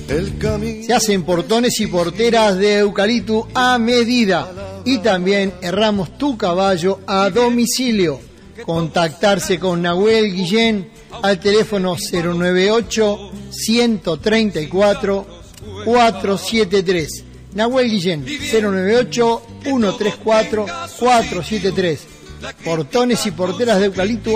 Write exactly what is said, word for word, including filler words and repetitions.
Se hacen portones y porteras de eucalipto a medida y también herramos tu caballo a domicilio. Contactarse con Nahuel Guillén al teléfono cero nueve ocho, uno tres cuatro, cuatro siete tres. Nahuel Guillén, cero nueve ocho, uno tres cuatro, cuatro siete tres. Portones y porteras de eucalipto